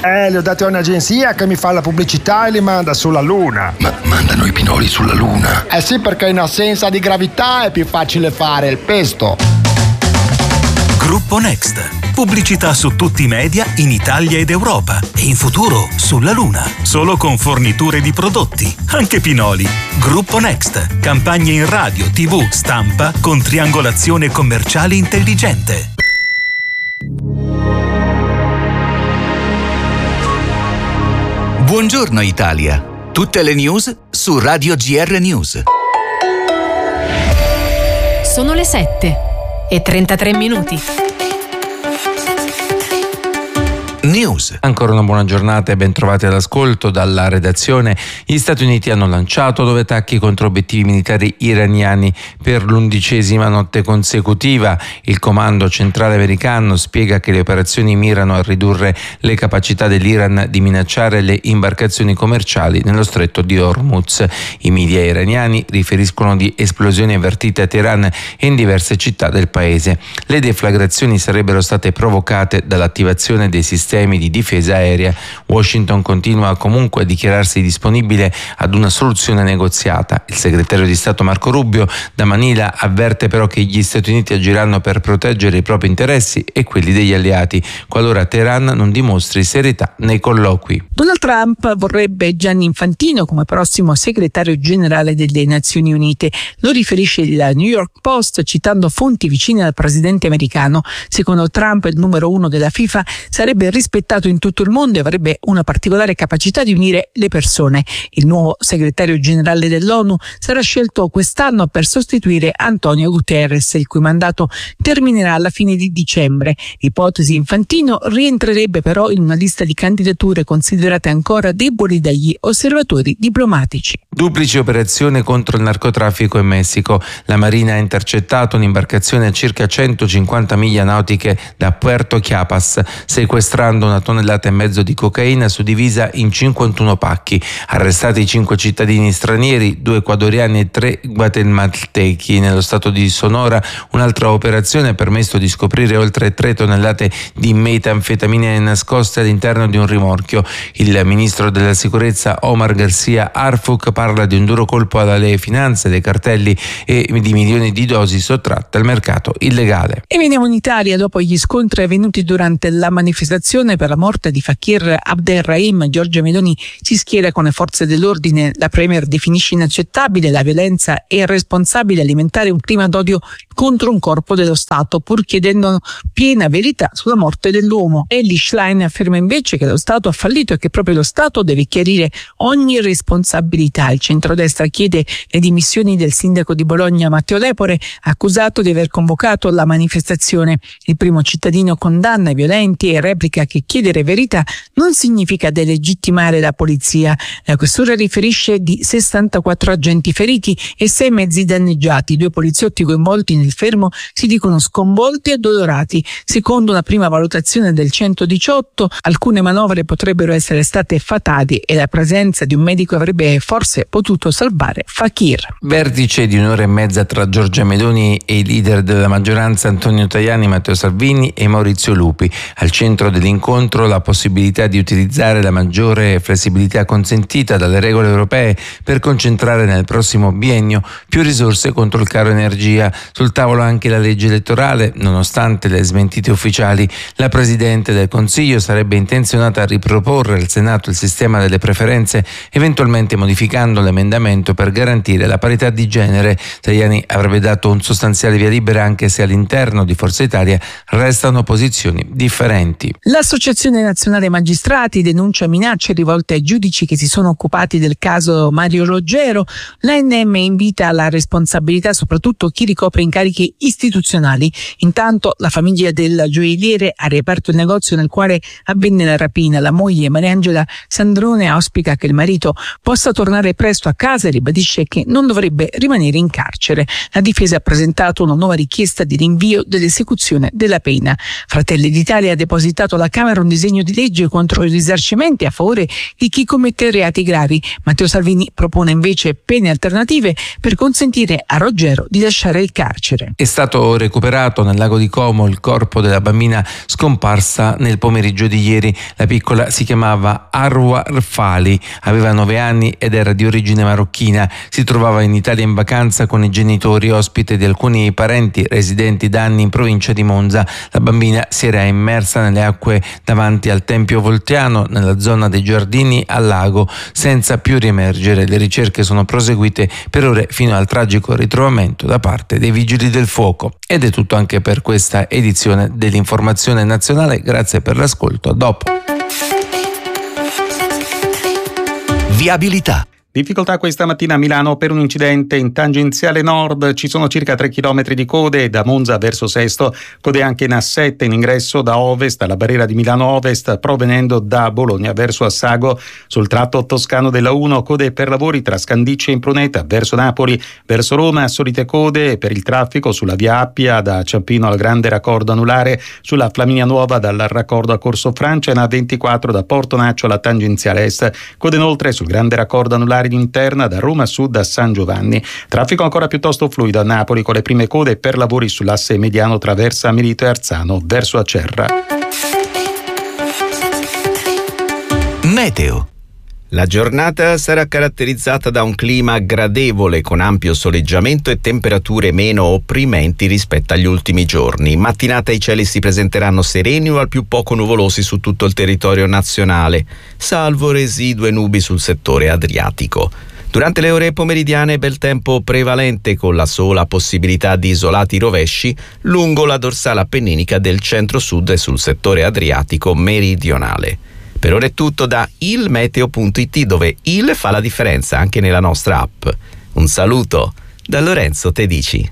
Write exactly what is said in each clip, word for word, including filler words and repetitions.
Eh, li ho dati a un'agenzia che mi fa la pubblicità e li manda sulla Luna. Ma mandano i pinoli sulla Luna? Eh sì, perché in assenza di gravità è più facile fare il pesto. Gruppo Next. Pubblicità su tutti i media in Italia ed Europa e in futuro sulla Luna. Solo con forniture di prodotti, anche pinoli. Gruppo Next. Campagne in radio, tivù, stampa con triangolazione commerciale intelligente. Buongiorno Italia. Tutte le news su Radio G R News. Sono le sette e trentatré minuti. News. Ancora una buona giornata e ben trovati all'ascolto dalla redazione. Gli Stati Uniti hanno lanciato nove attacchi contro obiettivi militari iraniani per l'undicesima notte consecutiva. Il comando centrale americano spiega che le operazioni mirano a ridurre le capacità dell'Iran di minacciare le imbarcazioni commerciali nello stretto di Hormuz. I media iraniani riferiscono di esplosioni avvertite a Teheran e in diverse città del paese. Le deflagrazioni sarebbero state provocate dall'attivazione dei sistemi di difesa aerea. Washington continua comunque a dichiararsi disponibile ad una soluzione negoziata. Il segretario di Stato Marco Rubio da Manila avverte però che gli Stati Uniti agiranno per proteggere i propri interessi e quelli degli alleati qualora Teheran non dimostri serietà nei colloqui. Donald Trump vorrebbe Gianni Infantino come prossimo segretario generale delle Nazioni Unite. Lo riferisce il New York Post citando fonti vicine al presidente americano. Secondo Trump il numero uno della FIFA sarebbe rispettato in tutto il mondo e avrebbe una particolare capacità di unire le persone. Il nuovo segretario generale dell'ONU sarà scelto quest'anno per sostituire Antonio Guterres, il cui mandato terminerà alla fine di dicembre. L'ipotesi Infantino rientrerebbe però in una lista di candidature considerate ancora deboli dagli osservatori diplomatici. Duplice operazione contro il narcotraffico in Messico. La Marina ha intercettato un'imbarcazione a circa centocinquanta miglia nautiche da Puerto Chiapas, sequestrando una tonnellata e mezzo di cocaina suddivisa in cinquantuno pacchi. Arrestati cinque cittadini stranieri, due ecuadoriani e tre guatemaltechi. Nello stato di Sonora un'altra operazione ha permesso di scoprire oltre tre tonnellate di metanfetamine nascoste all'interno di un rimorchio. Il ministro della sicurezza Omar Garcia Harfuch parla di un duro colpo alle finanze dei cartelli e di milioni di dosi sottratte al mercato illegale. E veniamo in Italia. Dopo gli scontri avvenuti durante la manifestazione per la morte di Fakir Abderrahim, Giorgia Meloni si schiera con le forze dell'ordine. La premier definisce inaccettabile la violenza e irresponsabile alimentare un clima d'odio contro un corpo dello Stato, pur chiedendo piena verità sulla morte dell'uomo. Elly Schlein afferma invece che lo Stato ha fallito e che proprio lo Stato deve chiarire ogni responsabilità. Il centrodestra chiede le dimissioni del sindaco di Bologna Matteo Lepore, accusato di aver convocato la manifestazione. Il primo cittadino condanna i violenti e replica che chiedere verità non significa delegittimare la polizia. La questura riferisce di sessantaquattro agenti feriti e sei mezzi danneggiati. I due poliziotti coinvolti nel fermo si dicono sconvolti e addolorati. Secondo una prima valutazione del centodiciotto, alcune manovre potrebbero essere state fatali e la presenza di un medico avrebbe forse potuto salvare Fakir. Vertice di un'ora e mezza tra Giorgia Meloni e i leader della maggioranza Antonio Tajani, Matteo Salvini e Maurizio Lupi. Al centro dell'incontro la possibilità di utilizzare la maggiore flessibilità consentita dalle regole europee per concentrare nel prossimo biennio più risorse contro il caro energia. Sul tavolo anche la legge elettorale. Nonostante le smentite ufficiali, la Presidente del Consiglio sarebbe intenzionata a riproporre al Senato il sistema delle preferenze, eventualmente modificando l'emendamento per garantire la parità di genere. Tajani avrebbe dato un sostanziale via libera, anche se all'interno di Forza Italia restano posizioni differenti. L'Associazione Nazionale Magistrati denuncia minacce rivolte ai giudici che si sono occupati del caso Mario Roggero. L'A N M invita alla responsabilità soprattutto chi ricopre incarichi istituzionali. Intanto la famiglia del gioielliere ha riaperto il negozio nel quale avvenne la rapina. La moglie Mariangela Sandrone auspica che il marito possa tornare presto a casa e ribadisce che non dovrebbe rimanere in carcere. La difesa ha presentato una nuova richiesta di rinvio dell'esecuzione della pena. Fratelli d'Italia ha depositato la Camera un disegno di legge contro i risarcimenti a favore di chi commette reati gravi. Matteo Salvini propone invece pene alternative per consentire a Roggero di lasciare il carcere. È stato recuperato nel lago di Como il corpo della bambina scomparsa nel pomeriggio di ieri. La piccola si chiamava Arwa Rfali, aveva nove anni ed era di origine marocchina. Si trovava in Italia in vacanza con i genitori, ospite di alcuni parenti residenti da anni in provincia di Monza. La bambina si era immersa nelle acque davanti al Tempio Voltiano, nella zona dei giardini al lago, senza più riemergere. Le ricerche sono proseguite per ore fino al tragico ritrovamento da parte dei vigili del fuoco. Ed è tutto anche per questa edizione dell'Informazione Nazionale. Grazie per l'ascolto. A dopo. Viabilità. Difficoltà questa mattina a Milano per un incidente in tangenziale nord, ci sono circa tre chilometri di code da Monza verso Sesto, code anche in A sette in ingresso da ovest alla barriera di Milano Ovest provenendo da Bologna verso Assago, sul tratto toscano della uno code per lavori tra Scandicci e Impruneta, verso Napoli, verso Roma solite code per il traffico sulla via Appia da Ciampino al grande raccordo anulare, sulla Flaminia Nuova dal raccordo a Corso Francia e in A ventiquattro da Porto Naccio alla tangenziale est, code inoltre sul grande raccordo anulare di interna da Roma Sud a San Giovanni. Traffico ancora piuttosto fluido a Napoli con le prime code per lavori sull'asse mediano traversa Milito e Arzano verso Acerra. Meteo. La giornata sarà caratterizzata da un clima gradevole con ampio soleggiamento e temperature meno opprimenti rispetto agli ultimi giorni. In mattinata i cieli si presenteranno sereni o al più poco nuvolosi su tutto il territorio nazionale, salvo residue nubi sul settore adriatico. Durante le ore pomeridiane bel tempo prevalente con la sola possibilità di isolati rovesci lungo la dorsale appenninica del centro-sud e sul settore adriatico meridionale. Per ora è tutto da ilmeteo punto it, dove il fa la differenza anche nella nostra app. Un saluto da Lorenzo Tedici.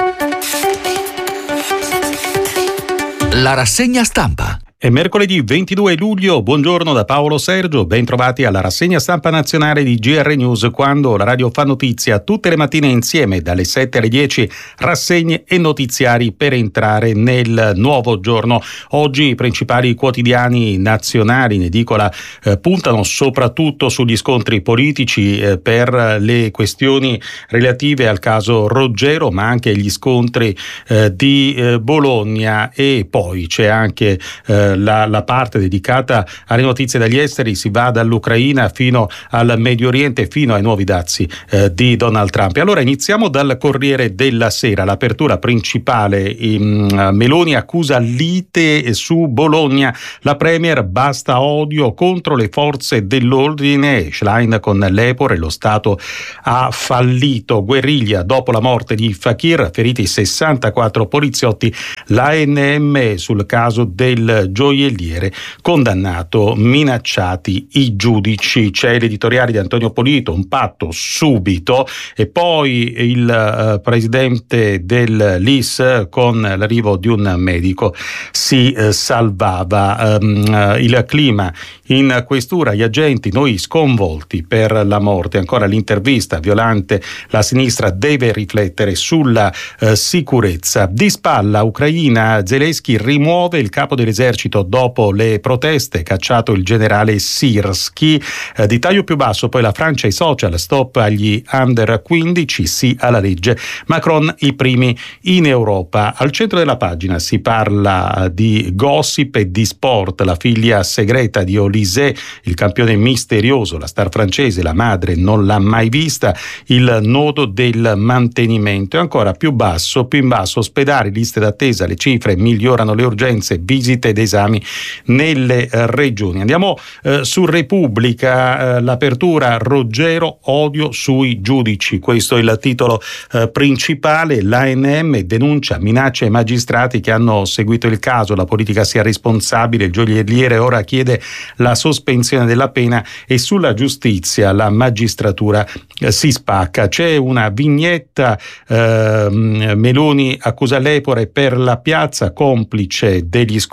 La rassegna stampa. È mercoledì ventidue luglio, buongiorno da Paolo Sergio, ben trovati alla rassegna stampa nazionale di G R News, quando la radio fa notizia tutte le mattine insieme dalle sette alle dieci, rassegne e notiziari per entrare nel nuovo giorno. Oggi i principali quotidiani nazionali in edicola eh, puntano soprattutto sugli scontri politici eh, per le questioni relative al caso Roggero, ma anche gli scontri eh, di eh, Bologna, e poi c'è anche eh, La, la parte dedicata alle notizie dagli esteri, si va dall'Ucraina fino al Medio Oriente, fino ai nuovi dazi eh, di Donald Trump. E allora iniziamo dal Corriere della Sera, l'apertura principale. In, uh, Meloni accusa lite su Bologna, la premier basta odio contro le forze dell'ordine, Schlein con l'Epor e lo Stato ha fallito, guerriglia dopo la morte di Fakir, feriti sessantaquattro poliziotti, l'A N M sul caso del gioielliere, condannato, minacciati i giudici. C'è l'editoriale di Antonio Polito, un patto subito, e poi il uh, presidente dell'I S con l'arrivo di un medico si uh, salvava. Um, uh, il clima in questura, gli agenti noi sconvolti per la morte. Ancora l'intervista, Violante, la sinistra deve riflettere sulla uh, sicurezza. Di spalla Ucraina, Zelensky rimuove il capo dell'esercito dopo le proteste, cacciato il generale Sirski. Eh, di taglio più basso poi la Francia e i social, stop agli under quindici, sì alla legge. Macron i primi in Europa. Al centro della pagina si parla di gossip e di sport, la figlia segreta di Olysée, il campione misterioso, la star francese, la madre non l'ha mai vista, il nodo del mantenimento. E ancora più basso, più in basso, ospedali, liste d'attesa, le cifre, migliorano le urgenze, visite ed esami nelle eh, regioni. Andiamo eh, su Repubblica, eh, l'apertura, Roggero, odio sui giudici, questo è il titolo eh, principale. L'A N M denuncia minacce ai magistrati che hanno seguito il caso, la politica sia responsabile, il gioielliere ora chiede la sospensione della pena, e sulla giustizia la magistratura eh, si spacca. C'è una vignetta, eh, Meloni accusa l'Epore per la piazza, complice degli scontri con la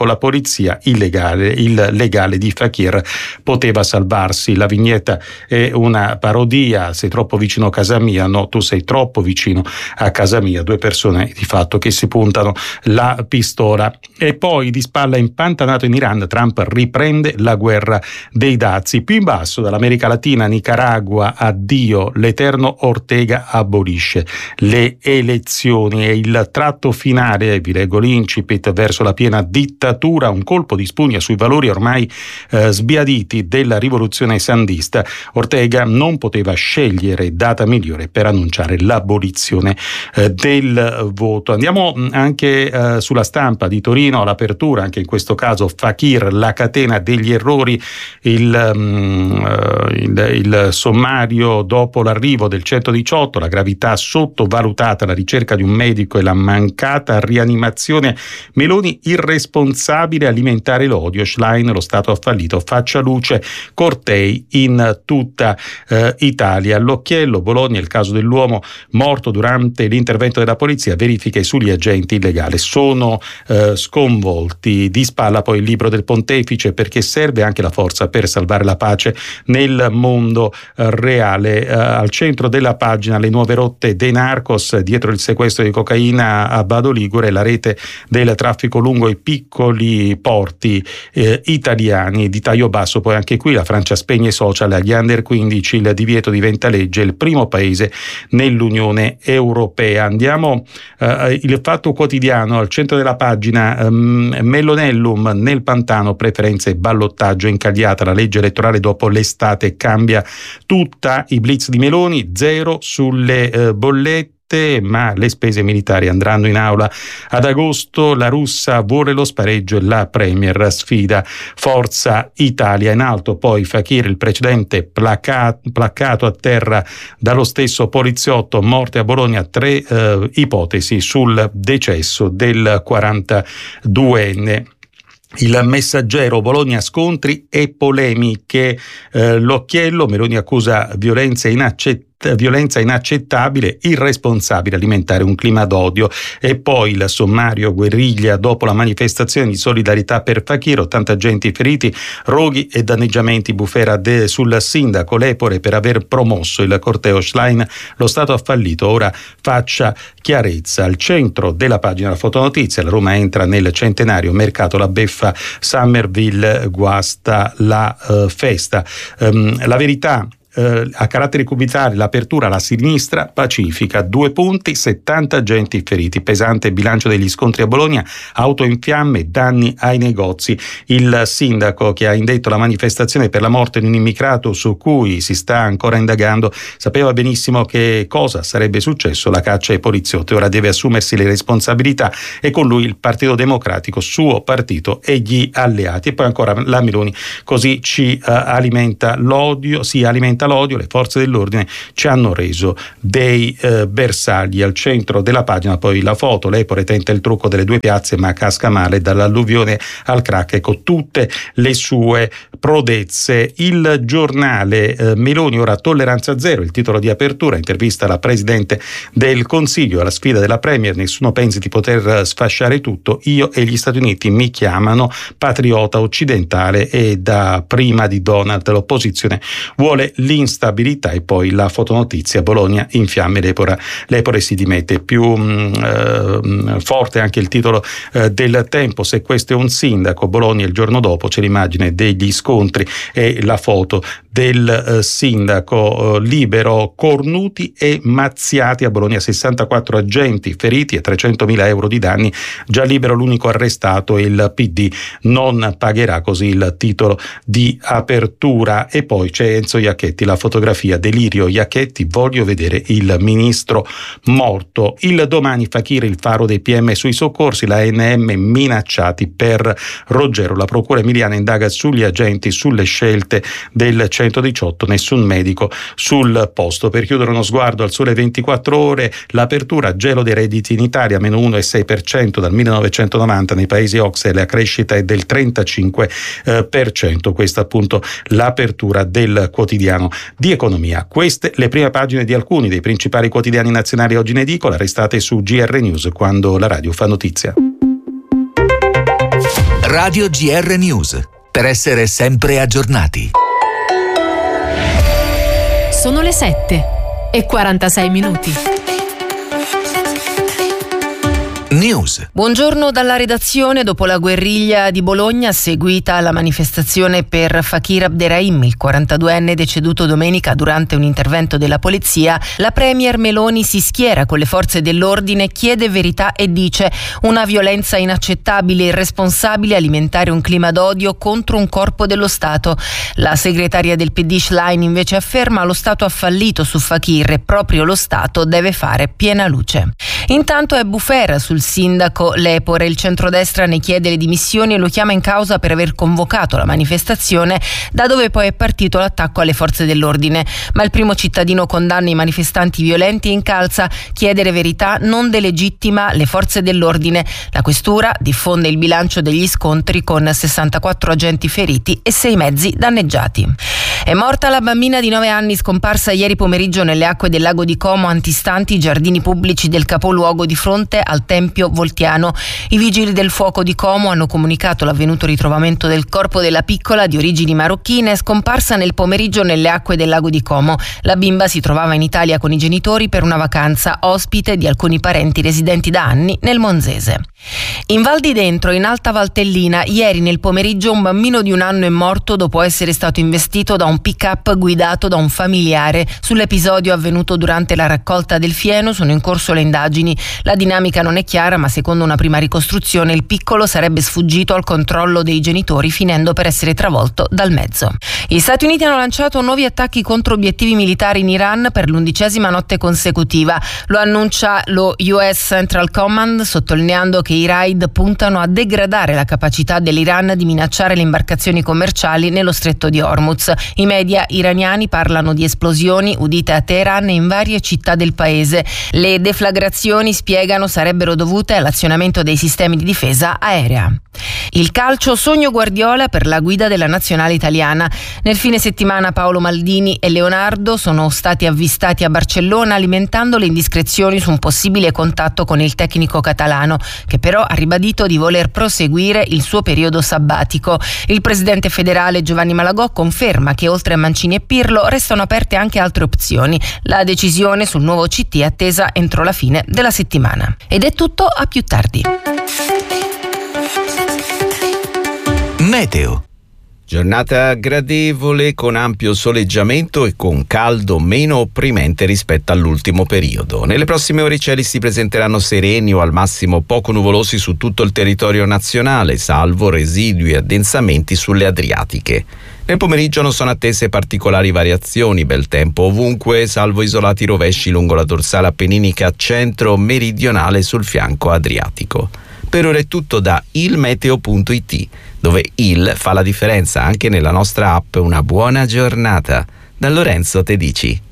la polizia, il legale, il legale di Fakir poteva salvarsi. La vignetta è una parodia: sei troppo vicino a casa mia, no, tu sei troppo vicino a casa mia. Due persone di fatto che si puntano la pistola. E poi di spalla impantanato in Iran, Trump riprende la guerra dei dazi. Più in basso, dall'America Latina, Nicaragua, addio, l'eterno Ortega abolisce le elezioni. E il tratto finale, vi leggo l'incipit, verso la piena dittatura, un colpo di spugna sui valori ormai eh, sbiaditi della rivoluzione sandista. Ortega non poteva scegliere data migliore per annunciare l'abolizione eh, del voto. Andiamo anche eh, sulla Stampa di Torino, all'apertura, anche in questo caso Fakir, la catena degli errori, il, um, il, il sommario dopo l'arrivo del centodiciotto, la gravità sottovalutata, la ricerca di un medico e la mancata rianimazione. Meloni irresponsabile, alimentare l'odio, Schlein, lo Stato ha fallito, faccia luce, cortei in tutta eh, Italia. All'occhiello, Bologna, il caso dell'uomo morto durante l'intervento della polizia, verifiche sugli agenti illegali, sono eh, sconvolti. Di spalla poi il libro del pontefice, perché serve anche la forza per salvare la pace nel mondo eh, reale. Eh, al centro della pagina le nuove rotte dei narcos, dietro il sequestro di cocaina a Bado Ligure, la rete del traffico lungo i piccoli porti eh, italiani di taglio basso. Poi anche qui la Francia spegne i social agli under quindici, il divieto diventa legge, il primo paese nell'Unione Europea. Andiamo eh, il Fatto Quotidiano, al centro della pagina, ehm, Mellonellum nel pantano, preferenze e ballottaggio, incagliata la legge elettorale dopo l'estate, cambia tutta, i blitz di Meloni, zero sulle eh, bollette, ma le spese militari andranno in aula ad agosto. La russa vuole lo spareggio e la Premier sfida Forza Italia. In alto poi Fakir, il precedente placato, placcato a terra dallo stesso poliziotto, morte a Bologna, tre eh, ipotesi sul decesso del quarantaduenne. Il Messaggero, Bologna, scontri e polemiche. Eh, l'Occhiello, Meloni accusa violenza inaccettabile. Violenza inaccettabile, irresponsabile alimentare un clima d'odio. E poi il sommario, guerriglia dopo la manifestazione di solidarietà per Fakir, ottanta agenti feriti, roghi e danneggiamenti, bufera de, sul sindaco, Lepore per aver promosso il corteo, Schlein, lo Stato ha fallito, ora faccia chiarezza. Al centro della pagina la fotonotizia, la Roma entra nel centenario, mercato la beffa, Summerville guasta la uh, festa. Um, la Verità, Uh, a caratteri cubitali, l'apertura, la sinistra pacifica, due punti, settanta agenti feriti, pesante bilancio degli scontri a Bologna, auto in fiamme, danni ai negozi. Il sindaco che ha indetto la manifestazione per la morte di un immigrato su cui si sta ancora indagando sapeva benissimo che cosa sarebbe successo, la caccia ai poliziotti, ora deve assumersi le responsabilità, e con lui il Partito Democratico, suo partito, e gli alleati. E poi ancora la Meloni, così ci uh, alimenta l'odio, si alimenta l'odio, le forze dell'ordine ci hanno reso dei eh, bersagli. Al centro della pagina poi la foto, Lepore tenta il trucco delle due piazze ma casca male, dall'alluvione al crack, ecco tutte le sue prodezze. Il Giornale, eh, Meloni ora tolleranza zero, il titolo di apertura, intervista alla Presidente del Consiglio, alla sfida della Premier, nessuno pensi di poter sfasciare tutto, io e gli Stati Uniti mi chiamano patriota occidentale e da prima di Donald l'opposizione vuole l'instabilità. E poi la fotonotizia, Bologna in fiamme, Lepore, Lepore si dimette. Più mh, forte anche il titolo eh, del Tempo, se questo è un sindaco, Bologna il giorno dopo, c'è l'immagine degli scontri e la foto del eh, sindaco. eh, Libero, cornuti e mazziati a Bologna, sessantaquattro agenti feriti e trecentomila euro di danni, già Libero l'unico arrestato, il P D non pagherà, così il titolo di apertura. E poi c'è Enzo Iacchetti, la fotografia, delirio Iacchetti, voglio vedere il ministro morto. Il Domani, Fakir, il faro dei P M sui soccorsi, la A N M minacciati per Roggero, la procura emiliana indaga sugli agenti, sulle scelte del centodiciotto, nessun medico sul posto. Per chiudere uno sguardo al Sole ventiquattro ore, l'apertura, gelo dei redditi in Italia, meno uno virgola sei per cento dal millenovecentonovanta, nei paesi O C S E la crescita è del trentacinque per cento. Questa appunto l'apertura del quotidiano di economia. Queste le prime pagine di alcuni dei principali quotidiani nazionali oggi in edicola, restate su G R News quando la radio fa notizia. Radio G R News, per essere sempre aggiornati. Sono le sette e quarantasei minuti. News. Buongiorno dalla redazione. Dopo la guerriglia di Bologna, seguita la manifestazione per Fakir Abderrahim, il quarantaduenne deceduto domenica durante un intervento della polizia, la premier Meloni si schiera con le forze dell'ordine, chiede verità e dice: una violenza inaccettabile e irresponsabile alimentare un clima d'odio contro un corpo dello Stato. La segretaria del P D Schlein invece afferma: lo Stato ha fallito su Fakir e proprio lo Stato deve fare piena luce. Intanto è bufera sul sindaco Lepore. Il centrodestra ne chiede le dimissioni e lo chiama in causa per aver convocato la manifestazione, da dove poi è partito l'attacco alle forze dell'ordine. Ma il primo cittadino condanna i manifestanti violenti e incalza: chiedere verità non delegittima le forze dell'ordine. La questura diffonde il bilancio degli scontri con sessantaquattro agenti feriti e sei mezzi danneggiati. È morta la bambina di nove anni scomparsa ieri pomeriggio nelle acque del lago di Como, antistanti i giardini pubblici del capoluogo di fronte al Tempio Voltiano. I vigili del fuoco di Como hanno comunicato l'avvenuto ritrovamento del corpo della piccola, di origini marocchine, scomparsa nel pomeriggio nelle acque del lago di Como. La bimba si trovava in Italia con i genitori per una vacanza, ospite di alcuni parenti residenti da anni nel Monzese. In Val di Dentro, in Alta Valtellina, ieri nel pomeriggio un bambino di un anno è morto dopo essere stato investito da un pick-up guidato da un familiare. Sull'episodio avvenuto durante la raccolta del fieno sono in corso le indagini. La dinamica non è chiara, ma secondo una prima ricostruzione il piccolo sarebbe sfuggito al controllo dei genitori, finendo per essere travolto dal mezzo. Gli Stati Uniti hanno lanciato nuovi attacchi contro obiettivi militari in Iran per l'undicesima notte consecutiva. Lo annuncia lo U S Central Command, sottolineando che i raid puntano a degradare la capacità dell'Iran di minacciare le imbarcazioni commerciali nello stretto di Hormuz. I media iraniani parlano di esplosioni udite a Teheran e in varie città del paese. Le deflagrazioni, spiegano, sarebbero dovute all'azionamento dei sistemi di difesa aerea. Il calcio, sogno Guardiola per la guida della nazionale italiana. Nel fine settimana Paolo Maldini e Leonardo sono stati avvistati a Barcellona alimentando le indiscrezioni su un possibile contatto con il tecnico catalano, che però ha ribadito di voler proseguire il suo periodo sabbatico. Il presidente federale Giovanni Malagò conferma che oltre a Mancini e Pirlo restano aperte anche altre opzioni. La decisione sul nuovo C T è attesa entro la fine della settimana. Ed è tutto, a più tardi. Meteo. Giornata gradevole con ampio soleggiamento e con caldo meno opprimente rispetto all'ultimo periodo. Nelle prossime ore i cieli si presenteranno sereni o al massimo poco nuvolosi su tutto il territorio nazionale, salvo residui addensamenti sulle Adriatiche. Nel pomeriggio non sono attese particolari variazioni, bel tempo ovunque, salvo isolati rovesci lungo la dorsale appenninica centro-meridionale sul fianco adriatico. Per ora è tutto da ilmeteo punto it, dove il fa la differenza anche nella nostra app. Una buona giornata. Da Lorenzo Tedici.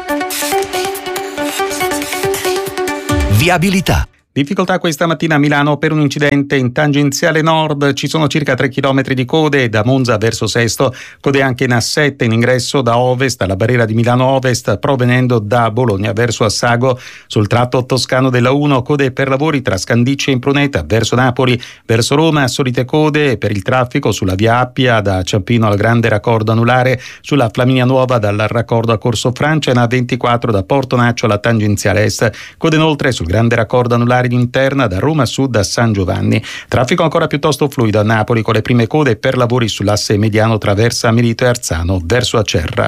Viabilità. Difficoltà questa mattina a Milano per un incidente in tangenziale nord. Ci sono circa tre chilometri di code da Monza verso Sesto, code anche in A sette in ingresso da ovest alla barriera di Milano Ovest provenendo da Bologna verso Assago. Sul tratto toscano della uno, code per lavori tra Scandicci e Impruneta verso Napoli. Verso Roma solite code per il traffico sulla via Appia da Ciampino al grande raccordo anulare, sulla Flaminia Nuova dal raccordo a Corso Francia e na ventiquattro da Portonaccio alla tangenziale est. Code inoltre sul grande raccordo anulare interna da Roma Sud a San Giovanni. Traffico ancora piuttosto fluido a Napoli con le prime code per lavori sull'asse mediano tra Versa Milito e Arzano verso Acerra.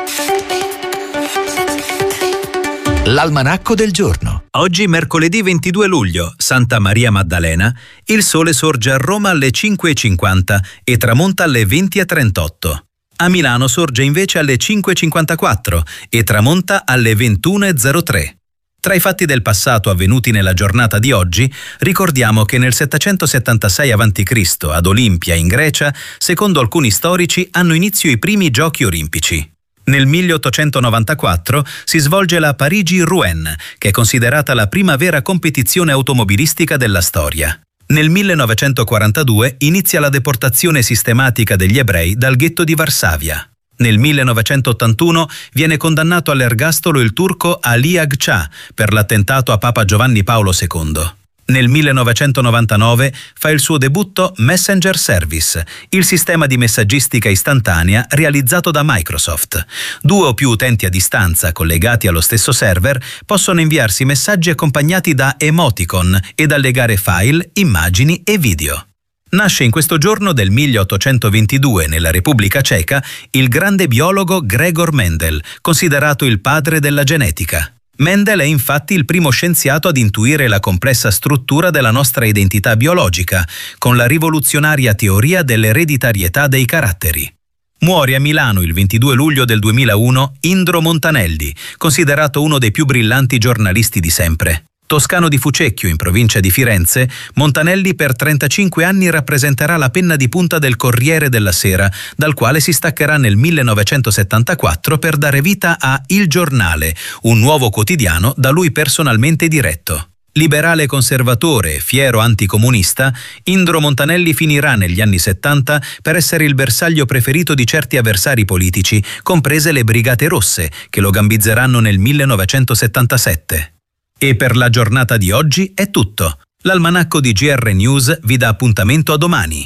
L'almanacco del giorno. Oggi mercoledì ventidue luglio, Santa Maria Maddalena, il sole sorge a Roma alle cinque e cinquanta e tramonta alle venti e trentotto. A Milano sorge invece alle cinque e cinquantaquattro e tramonta alle ventuno e zero tre. Tra i fatti del passato avvenuti nella giornata di oggi, ricordiamo che nel settecentosettantasei avanti Cristo ad Olimpia, in Grecia, secondo alcuni storici, hanno inizio i primi giochi olimpici. Nel milleottocentonovantaquattro si svolge la Parigi-Rouen, che è considerata la prima vera competizione automobilistica della storia. Nel millenovecentoquarantadue inizia la deportazione sistematica degli ebrei dal ghetto di Varsavia. Nel millenovecentottantuno viene condannato all'ergastolo il turco Ali Agca per l'attentato a Papa Giovanni Paolo secondo. Nel millenovecentonovantanove fa il suo debutto Messenger Service, il sistema di messaggistica istantanea realizzato da Microsoft. Due o più utenti a distanza collegati allo stesso server possono inviarsi messaggi accompagnati da emoticon ed allegare file, immagini e video. Nasce in questo giorno del milleottocentoventidue nella Repubblica Ceca il grande biologo Gregor Mendel, considerato il padre della genetica. Mendel è infatti il primo scienziato ad intuire la complessa struttura della nostra identità biologica, con la rivoluzionaria teoria dell'ereditarietà dei caratteri. Muore a Milano il ventidue luglio del duemilauno Indro Montanelli, considerato uno dei più brillanti giornalisti di sempre. Toscano di Fucecchio, in provincia di Firenze, Montanelli per trentacinque anni rappresenterà la penna di punta del Corriere della Sera, dal quale si staccherà nel millenovecentosettantaquattro per dare vita a Il Giornale, un nuovo quotidiano da lui personalmente diretto. Liberale conservatore e fiero anticomunista, Indro Montanelli finirà negli anni settanta per essere il bersaglio preferito di certi avversari politici, comprese le Brigate Rosse, che lo gambizzeranno nel millenovecentosettantasette. E per la giornata di oggi è tutto. L'almanacco di G R News vi dà appuntamento a domani.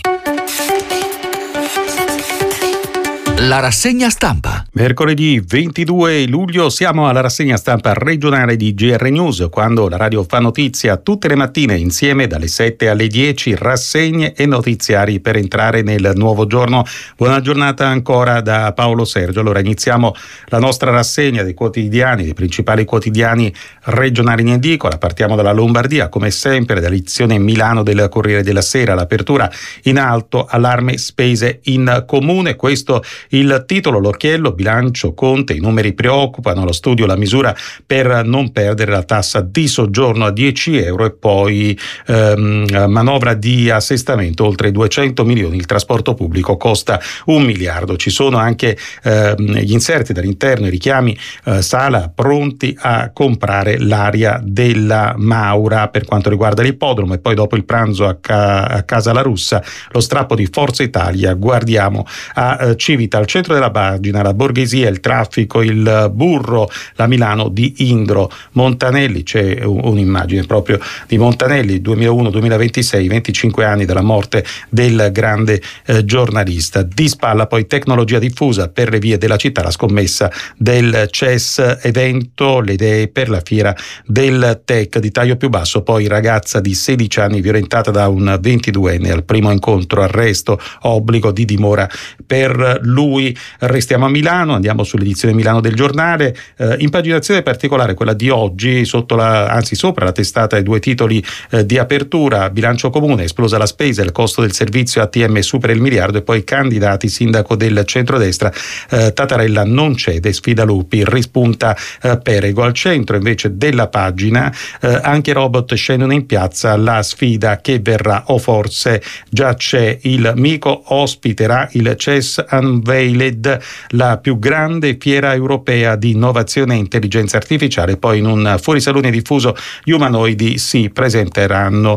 La rassegna stampa. Mercoledì ventidue luglio siamo alla rassegna stampa regionale di G R News, quando la radio fa notizia tutte le mattine insieme dalle sette alle dieci, rassegne e notiziari per entrare nel nuovo giorno. Buona giornata ancora da Paolo Sergio. Allora iniziamo la nostra rassegna dei quotidiani, dei principali quotidiani regionali in edicola. Partiamo dalla Lombardia, come sempre, dall'edizione Milano del Corriere della Sera. L'apertura in alto, allarme spese in comune. Questo il titolo, l'occhiello, bilancio Conte, i numeri preoccupano, allo studio la misura per non perdere la tassa di soggiorno a dieci euro e poi ehm, manovra di assestamento, oltre duecento milioni, il trasporto pubblico costa un miliardo. Ci sono anche ehm, gli inserti dall'interno, i richiami, eh, Sala pronti a comprare l'area della Maura per quanto riguarda l'ippodromo, e poi dopo il pranzo a, ca- a Casa La Russa lo strappo di Forza Italia, guardiamo a eh, Civita. Al centro della pagina la borghesia, il traffico, il burro, la Milano di Indro Montanelli. C'è un'immagine proprio di Montanelli, duemilauno duemilaventisei, venticinque anni dalla morte del grande eh, giornalista. Di spalla poi tecnologia diffusa per le vie della città, la scommessa del C E S evento, le idee per la fiera del tech. Di taglio più basso poi ragazza di sedici anni violentata da un ventiduenne al primo incontro, arresto, obbligo di dimora per lui. Restiamo a Milano, andiamo sull'edizione Milano del Giornale, eh, impaginazione particolare quella di oggi, sotto la, anzi sopra la testata, i due titoli eh, di apertura: bilancio comune, esplosa la spesa, il costo del servizio A T M supera il miliardo, e poi candidati, sindaco del centrodestra, eh, Tattarella non cede, sfida Lupi, rispunta eh, Perego. Al centro invece della pagina eh, anche robot scendono in piazza, la sfida che verrà, o forse già c'è, il Mico ospiterà il C E S Unveiled, la più grande fiera europea di innovazione e intelligenza artificiale. Poi in un fuorisalone diffuso gli umanoidi si presenteranno,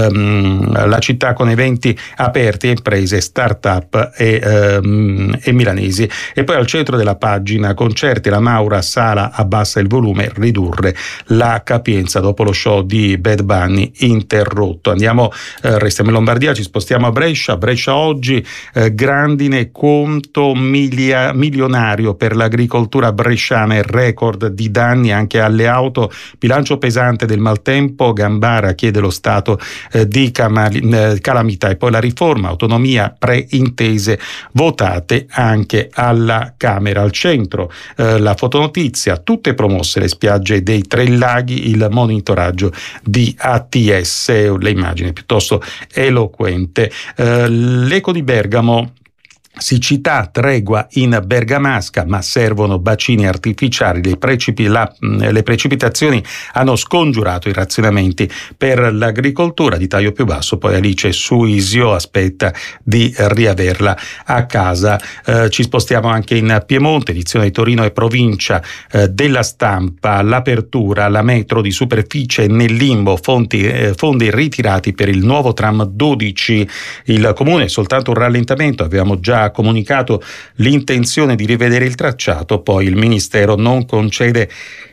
um, la città con eventi aperti a imprese, start-up e, um, e milanesi. E poi al centro della pagina concerti, la Maura Sala abbassa il volume, ridurre la capienza dopo lo show di Bad Bunny interrotto. Andiamo, eh, restiamo in Lombardia, ci spostiamo a Brescia. Brescia oggi, eh, grandine conto milia, milionario per l'agricoltura bresciana e record di danni anche alle auto, bilancio pesante del maltempo, Gambara chiede lo stato eh, di camali, eh, calamità, e poi la riforma, autonomia, preintese votate anche alla Camera. Al centro eh, la fotonotizia, tutte promosse le spiagge dei Tre Laghi, il monitoraggio di A T S, le immagini piuttosto eloquente. Eh, l'Eco di Bergamo, siccità, tregua in Bergamasca, ma servono bacini artificiali. Le, precipi, la, le precipitazioni hanno scongiurato i razionamenti per l'agricoltura. Di taglio più basso poi Alice Suisio aspetta di riaverla a casa. Eh, ci spostiamo anche in Piemonte, edizione di Torino e provincia eh, della Stampa. L'apertura, la metro di superficie nel limbo, fonti, eh, fondi ritirati per il nuovo tram dodici. Il comune soltanto un rallentamento, avevamo già comunicato l'intenzione di rivedere il tracciato, poi il Ministero non concede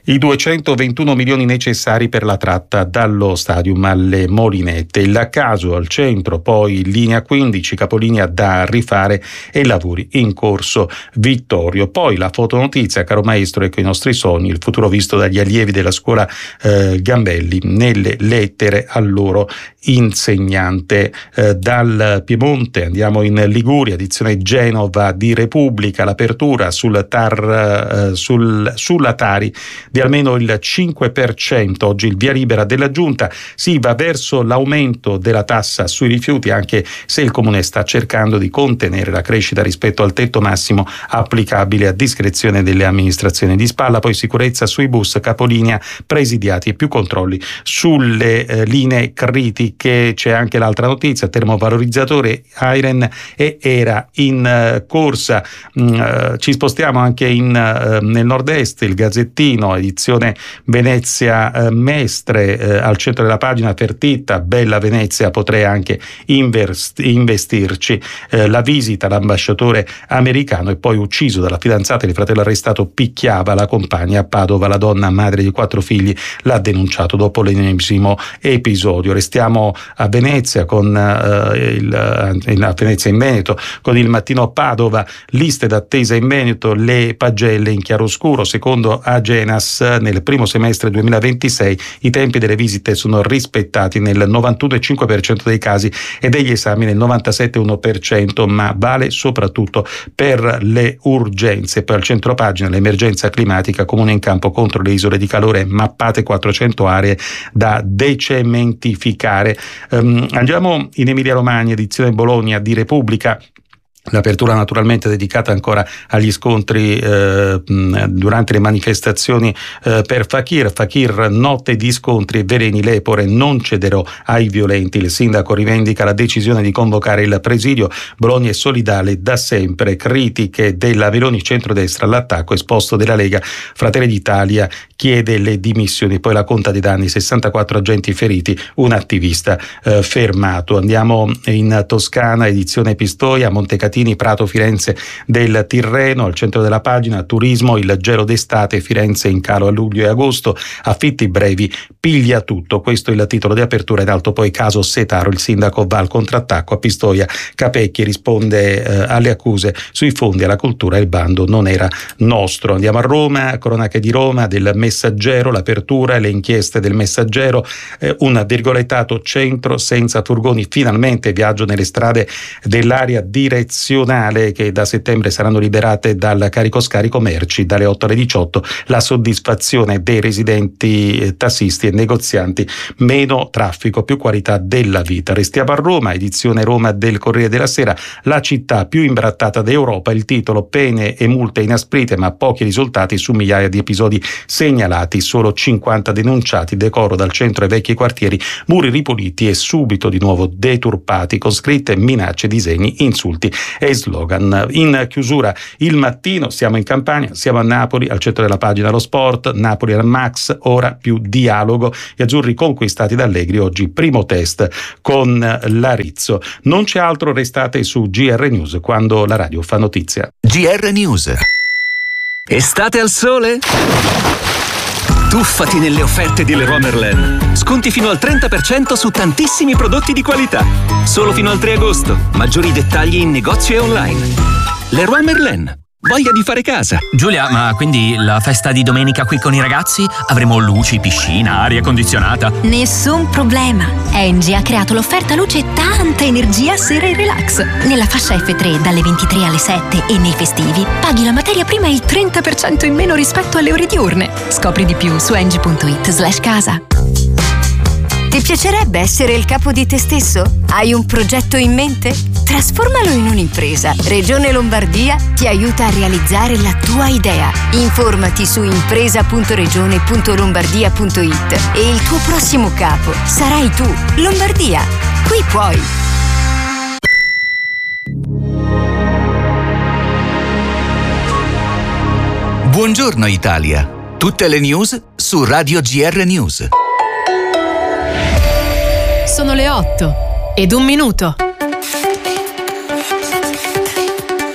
i duecentoventuno milioni necessari per la tratta dallo stadium alle Molinette. Il caso al centro, poi linea quindici, capolinea da rifare e lavori in corso Vittorio. Poi la fotonotizia, caro maestro, ecco i nostri sogni, il futuro visto dagli allievi della scuola eh, Gambelli nelle lettere al loro insegnante. Eh, dal Piemonte andiamo in Liguria, edizione Genova di Repubblica, l'apertura sul tar, eh, sul, sulla Tari di almeno il cinque per cento. Oggi il via libera della Giunta, si va verso l'aumento della tassa sui rifiuti, anche se il Comune sta cercando di contenere la crescita rispetto al tetto massimo applicabile a discrezione delle amministrazioni di spalla. Poi sicurezza sui bus capolinea presidiati e più controlli sulle eh, linee critiche. C'è anche l'altra notizia, termovalorizzatore Airen e era in uh, corsa. Mm, uh, ci spostiamo anche in, uh, nel nord-est, il Gazzettino, edizione Venezia uh, Mestre, uh, al centro della pagina Fertitta, bella Venezia, potrei anche invest- investirci. Uh, la visita all'ambasciatore americano e poi ucciso dalla fidanzata, il fratello arrestato picchiava la compagna a Padova, la donna madre di quattro figli l'ha denunciato dopo l'ennesimo episodio. Restiamo a Venezia con uh, il, in, a Venezia in Veneto con il Mattino Padova, liste d'attesa in Veneto, le pagelle in chiaroscuro. Secondo Agenas nel primo semestre duemilaventisei i tempi delle visite sono rispettati nel novantuno virgola cinque per cento dei casi e degli esami nel novantasette virgola uno per cento, ma vale soprattutto per le urgenze. Poi al centro pagina l'emergenza climatica, comune in campo contro le isole di calore, mappate quattrocento aree da decementificare. Um, andiamo in Emilia Romagna, edizione Bologna di Repubblica. L'apertura naturalmente dedicata ancora agli scontri eh, durante le manifestazioni eh, per Fakir. Fakir, notte di scontri, veleni Lepore, non cederò ai violenti. Il sindaco rivendica la decisione di convocare il presidio. Bologna è solidale da sempre. Critiche della Veloni, centrodestra all'attacco esposto della Lega. Fratelli d'Italia chiede le dimissioni. Poi la conta dei danni, sessantaquattro agenti feriti, un attivista eh, fermato. Andiamo in Toscana, edizione Pistoia, Montecatini, Prato, Firenze del Tirreno. Al centro della pagina turismo, il gelo d'estate, Firenze in calo a luglio e agosto, affitti brevi, piglia tutto. Questo è il titolo di apertura. In alto poi caso Setaro, il sindaco va al contrattacco. A Pistoia Capecchi risponde eh, alle accuse sui fondi alla cultura, il bando non era nostro. Andiamo a Roma, cronache di Roma del Messaggero, l'apertura e le inchieste del Messaggero, eh, un virgolettato centro senza furgoni, finalmente viaggio nelle strade dell'area direzionale che da settembre saranno liberate dal carico scarico merci dalle otto alle diciotto. La soddisfazione dei residenti eh, tassisti e negozianti, meno traffico, più qualità della vita. Restiamo a Roma, edizione Roma del Corriere della Sera, la città più imbrattata d'Europa. Il titolo: pene e multe inasprite ma pochi risultati su migliaia di episodi segnalati, solo cinquanta denunciati. Decoro dal centro ai vecchi quartieri, muri ripuliti e subito di nuovo deturpati con scritte, minacce, disegni, insulti e slogan. In chiusura il Mattino, siamo in Campania, siamo a Napoli, al centro della pagina lo sport, Napoli al Max, ora più dialogo, gli azzurri conquistati da Allegri, oggi primo test con l'Arizzo. Non c'è altro, restate su G R News quando la radio fa notizia. G R News. Estate al sole? Tuffati nelle offerte di Leroy Merlin. Sconti fino al trenta per cento su tantissimi prodotti di qualità. Solo fino al tre agosto. Maggiori dettagli in negozio e online. Leroy Merlin. Voglia di fare casa. Giulia, ma quindi la festa di domenica qui con i ragazzi? Avremo luci, piscina, aria condizionata? Nessun problema. Engie ha creato l'offerta luce e tanta energia sera e relax. Nella fascia F tre dalle ventitré alle sette e nei festivi paghi la materia prima il trenta per cento in meno rispetto alle ore diurne. Scopri di più su engie punto it slash casa. Ti piacerebbe essere il capo di te stesso? Hai un progetto in mente? Trasformalo in un'impresa. Regione Lombardia ti aiuta a realizzare la tua idea. Informati su impresa punto regione punto lombardia punto it e il tuo prossimo capo sarai tu. Lombardia, qui puoi. Buongiorno Italia. Tutte le news su Radio G R News. Sono le otto ed un minuto.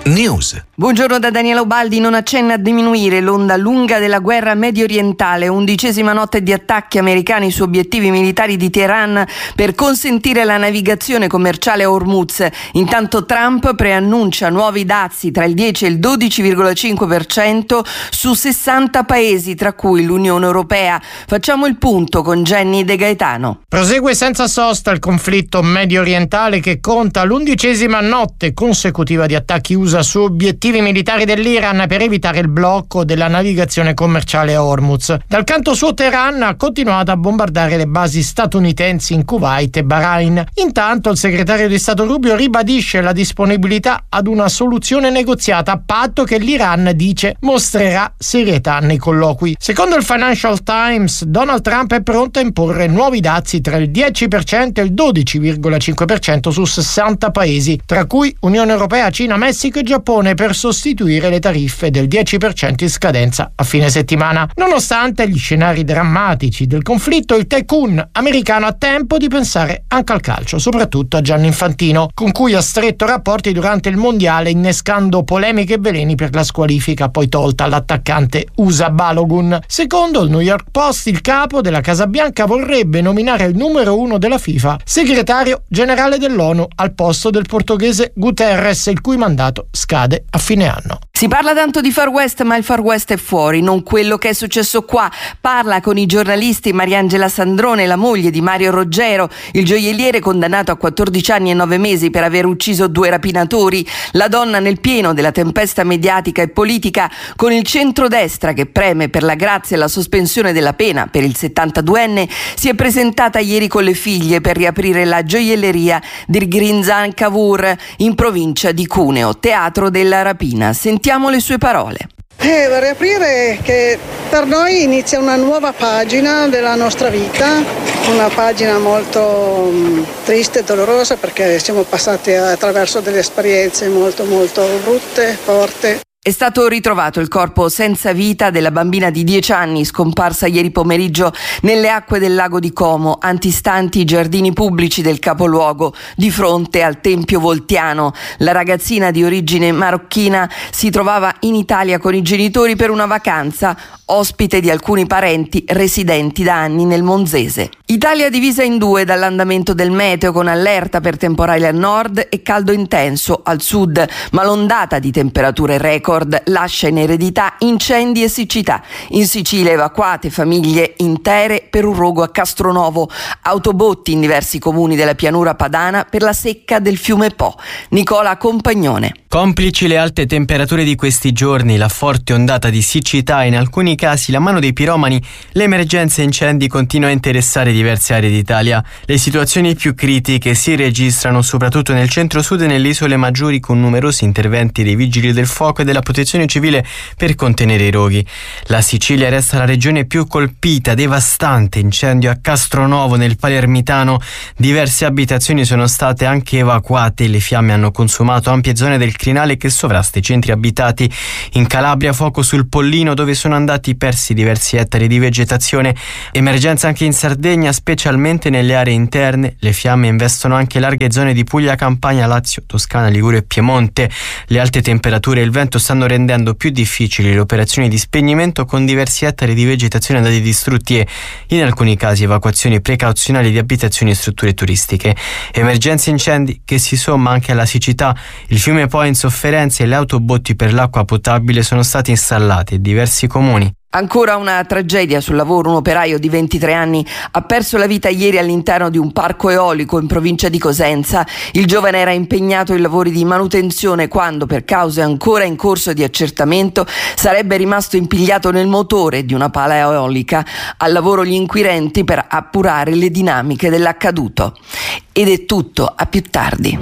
News. Buongiorno da Daniela Ubaldi. Non accenna a diminuire l'onda lunga della guerra medio orientale. Undicesima notte di attacchi americani su obiettivi militari di Teheran per consentire la navigazione commerciale a Hormuz. Intanto Trump preannuncia nuovi dazi tra il dieci e il dodici virgola cinque per cento su sessanta paesi, tra cui l'Unione Europea. Facciamo il punto con Jenny De Gaetano. Prosegue senza sosta il conflitto medio orientale che conta l'undicesima notte consecutiva di attacchi U S A su obiettivi militari dell'Iran per evitare il blocco della navigazione commerciale a Hormuz. Dal canto suo Teheran ha continuato a bombardare le basi statunitensi in Kuwait e Bahrain. Intanto il segretario di Stato Rubio ribadisce la disponibilità ad una soluzione negoziata a patto che l'Iran, dice, mostrerà serietà nei colloqui. Secondo il Financial Times, Donald Trump è pronto a imporre nuovi dazi tra il dieci per cento e il dodici virgola cinque per cento su sessanta paesi, tra cui Unione Europea, Cina, Messico e Giappone, per sostituire le tariffe del dieci per cento in scadenza a fine settimana. Nonostante gli scenari drammatici del conflitto, il tycoon americano ha tempo di pensare anche al calcio, soprattutto a Gianni Infantino, con cui ha stretto rapporti durante il mondiale, innescando polemiche e veleni per la squalifica poi tolta all'attaccante U S A Balogun. Secondo il New York Post, il capo della Casa Bianca vorrebbe nominare il numero uno della FIFA segretario generale dell'ONU al posto del portoghese Guterres, il cui mandato scade a fine anno. Si parla tanto di Far West, ma il Far West è fuori, non quello che è successo qua. Parla con i giornalisti Mariangela Sandrone, la moglie di Mario Roggero, il gioielliere condannato a quattordici anni e nove mesi per aver ucciso due rapinatori. La donna nel pieno della tempesta mediatica e politica, con il centrodestra che preme per la grazia e la sospensione della pena per il settantaduenne, si è presentata ieri con le figlie per riaprire la gioielleria di Grinzan Cavour in provincia di Cuneo, teatro della rapina. Sentiamo le sue parole. Eh, vorrei aprire che per noi inizia una nuova pagina della nostra vita, una pagina molto mh, triste e dolorosa, perché siamo passati attraverso delle esperienze molto molto brutte, forti. È stato ritrovato il corpo senza vita della bambina di dieci anni scomparsa ieri pomeriggio nelle acque del lago di Como, antistanti i giardini pubblici del capoluogo, di fronte al Tempio Voltiano. La ragazzina di origine marocchina si trovava in Italia con i genitori per una vacanza, ospite di alcuni parenti residenti da anni nel Monzese. Italia divisa in due dall'andamento del meteo, con allerta per temporali al nord e caldo intenso al sud, ma l'ondata di temperature record lascia in eredità incendi e siccità. In Sicilia evacuate famiglie intere per un rogo a Castronovo, autobotti in diversi comuni della pianura padana per la secca del fiume Po. Nicola Compagnone. Complici le alte temperature di questi giorni, la forte ondata di siccità e in alcuni casi la mano dei piromani, le emergenze incendi continuano a interessare diverse aree d'Italia. Le situazioni più critiche si registrano soprattutto nel centro-sud e nelle isole maggiori, con numerosi interventi dei vigili del fuoco e della protezione civile per contenere i roghi. La Sicilia resta la regione più colpita, devastante incendio a Castronovo nel Palermitano. Diverse abitazioni sono state anche evacuate e le fiamme hanno consumato ampie zone del Crinale che sovrasta i centri abitati. In Calabria fuoco sul Pollino, dove sono andati persi diversi ettari di vegetazione. Emergenza anche in Sardegna, specialmente nelle aree interne. Le fiamme investono anche larghe zone di Puglia, Campania, Lazio, Toscana, Liguria e Piemonte. Le alte temperature e il vento stanno rendendo più difficili le operazioni di spegnimento, con diversi ettari di vegetazione andati distrutti e, in alcuni casi, evacuazioni precauzionali di abitazioni e strutture turistiche. Emergenze incendi che si somma anche alla siccità. Il fiume Po è in sofferenza e le autobotti per l'acqua potabile sono stati installati in diversi comuni. Ancora una tragedia sul lavoro. Un operaio di ventitré anni ha perso la vita ieri all'interno di un parco eolico in provincia di Cosenza. Il giovane era impegnato in lavori di manutenzione quando, per cause ancora in corso di accertamento, sarebbe rimasto impigliato nel motore di una pala eolica. Al lavoro gli inquirenti per appurare le dinamiche dell'accaduto. Ed è tutto, a più tardi.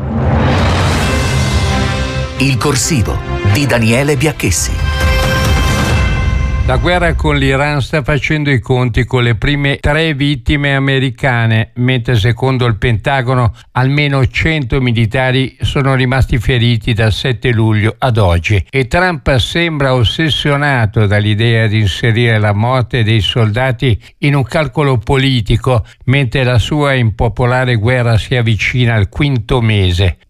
Il corsivo di Daniele Biacchessi. La guerra con l'Iran sta facendo i conti con le prime tre vittime americane, mentre secondo il Pentagono almeno cento militari sono rimasti feriti dal sette luglio ad oggi. E Trump sembra ossessionato dall'idea di inserire la morte dei soldati in un calcolo politico, mentre la sua impopolare guerra si avvicina al quinto mese.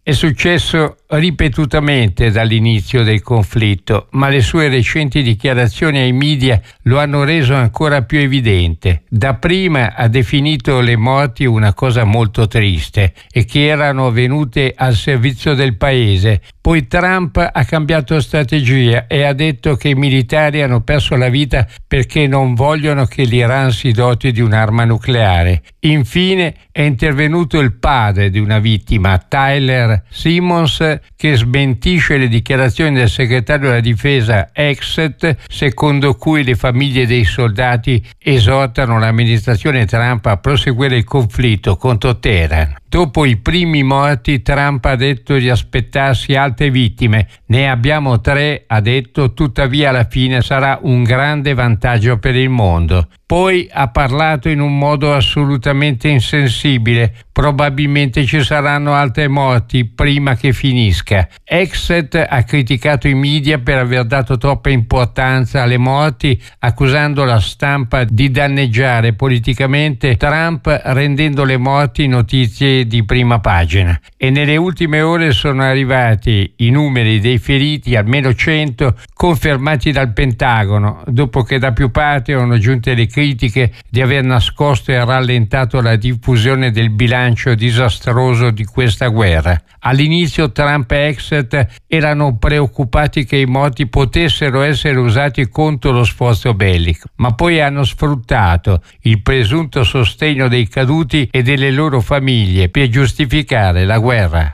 È successo ripetutamente dall'inizio del conflitto, ma le sue recenti dichiarazioni ai media lo hanno reso ancora più evidente. Dapprima ha definito le morti una cosa molto triste e che erano avvenute al servizio del paese. Poi Trump ha cambiato strategia e ha detto che i militari hanno perso la vita perché non vogliono che l'Iran si doti di un'arma nucleare. Infine è intervenuto il padre di una vittima, Tyler Simmons, che smentisce le dichiarazioni del segretario della difesa Exet, secondo cui le famiglie dei soldati esortano l'amministrazione Trump a proseguire il conflitto contro Teheran. Dopo i primi morti, Trump ha detto di aspettarsi altre vittime. Ne abbiamo tre, ha detto, tuttavia alla fine sarà un grande vantaggio per il mondo. Poi ha parlato in un modo assolutamente insensibile. Probabilmente ci saranno altre morti prima che finisca. Exet ha criticato i media per aver dato troppa importanza alle morti, accusando la stampa di danneggiare politicamente Trump, rendendo le morti notizie di prima pagina. E nelle ultime ore sono arrivati i numeri dei feriti, almeno cento, confermati dal Pentagono, dopo che da più parti erano giunte le critiche di aver nascosto e rallentato la diffusione del bilancio disastroso di questa guerra. All'inizio Trump e Exet erano preoccupati che i morti potessero essere usati contro lo sforzo bellico, ma poi hanno sfruttato il presunto sostegno dei caduti e delle loro famiglie per giustificare la guerra.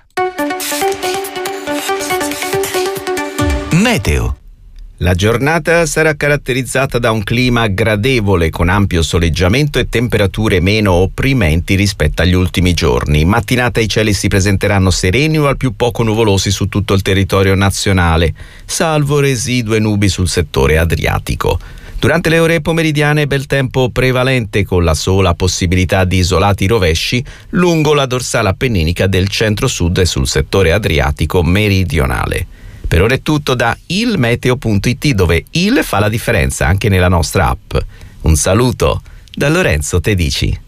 Meteo. La giornata sarà caratterizzata da un clima gradevole con ampio soleggiamento e temperature meno opprimenti rispetto agli ultimi giorni. In mattinata i cieli si presenteranno sereni o al più poco nuvolosi su tutto il territorio nazionale, salvo residue nubi sul settore adriatico. Durante le ore pomeridiane bel tempo prevalente con la sola possibilità di isolati rovesci lungo la dorsale appenninica del centro-sud e sul settore adriatico meridionale. Per ora è tutto da ilmeteo punto it, dove il fa la differenza anche nella nostra app. Un saluto da Lorenzo Tedici.